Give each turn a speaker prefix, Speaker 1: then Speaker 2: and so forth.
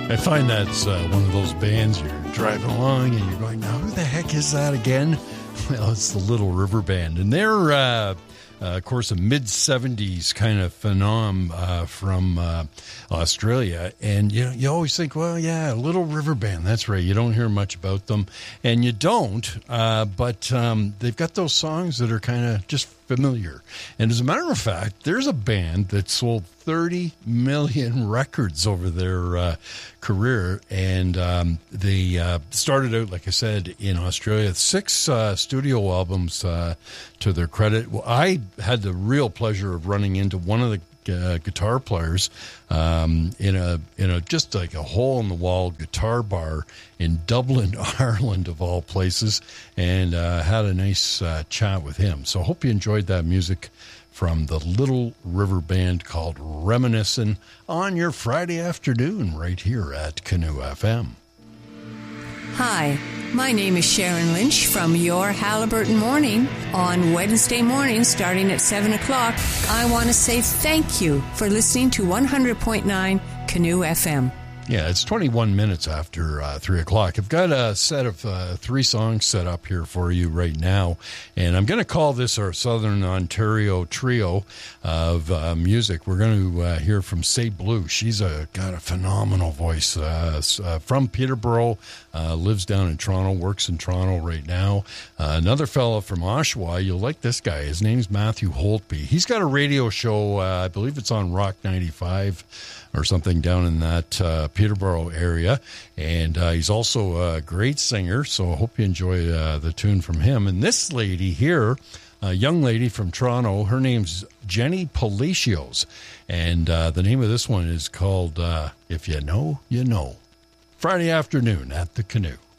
Speaker 1: I find that's one of those bands you're driving along and you're going, now who the heck is that again? Well, it's the Little River Band. And they're, of course, a mid-'70s kind of phenom from Australia. And you always think, well, yeah, Little River Band, that's right. You don't hear much about them. And you don't, but they've got those songs that are kind of just familiar. And as a matter of fact, there's a band that sold 30 million records over their career, and they started out, like I said, in Australia. 6 studio albums to their credit. Well, I had the real pleasure of running into one of the guitar players in a just like a hole-in-the-wall guitar bar in Dublin, Ireland, of all places, and had a nice chat with him. So I hope you enjoyed that music from the Little River Band called Reminiscin' on your Friday afternoon right here at Canoe FM.
Speaker 2: Hi, my name is Sharon Lynch from Your Halliburton Morning. On Wednesday morning, starting at 7 o'clock, I want to say thank you for listening to 100.9 Canoe FM.
Speaker 1: Yeah, it's 21 minutes after 3 o'clock. I've got a set of 3 songs set up here for you right now, and I'm going to call this our Southern Ontario trio of music. We're going to hear from Say Blue. She's got a phenomenal voice, from Peterborough, lives down in Toronto, works in Toronto right now. Another fellow from Oshawa, you'll like this guy. His name's Matthew Holtby. He's got a radio show, I believe it's on Rock 95 or something down in that Peterborough area, and he's also a great singer, so I hope you enjoy the tune from him. And this lady here, a young lady from Toronto, her name's Jenny Palacios, and the name of this one is called If You Know, You Know. Friday afternoon at the Canoe.